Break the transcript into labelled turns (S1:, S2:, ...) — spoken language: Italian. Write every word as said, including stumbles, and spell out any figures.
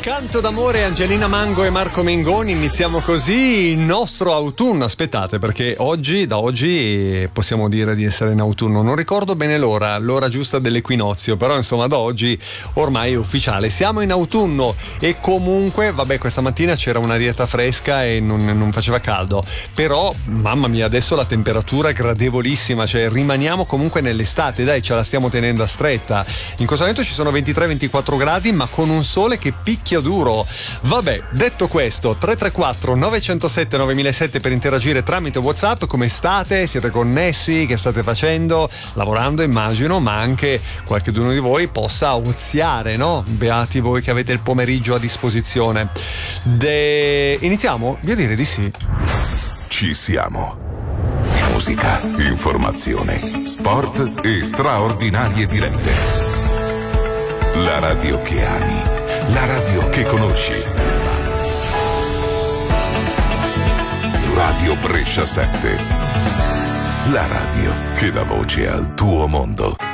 S1: Canto d'amore, Angelina Mango e Marco Mengoni. Iniziamo così il nostro autunno. Aspettate, perché oggi, da oggi possiamo dire di essere in autunno. Non ricordo bene l'ora, l'ora giusta dell'equinozio, però insomma da oggi ormai è ufficiale. Siamo in autunno e comunque, vabbè, questa mattina c'era un'arietta fresca e non, non faceva caldo. Però, mamma mia, adesso la temperatura è gradevolissima, cioè rimaniamo comunque nell'estate, dai, ce la stiamo tenendo a stretta. In questo momento ci sono ventitré ventiquattro gradi, ma con un sole che picchia duro. Vabbè, detto questo, tre tre quattro nove zero sette nove zero zero sette per interagire tramite WhatsApp. Come state? Siete connessi? Che state facendo? Lavorando, immagino, ma anche qualcuno di voi possa oziare, no? Beati voi che avete il pomeriggio a disposizione. De... Iniziamo? Io direi di sì.
S2: Ci siamo. Musica, informazione, sport e straordinarie dirette. La radio che ami. La radio che conosci. Radio Brescia sette. La radio che dà voce al tuo mondo.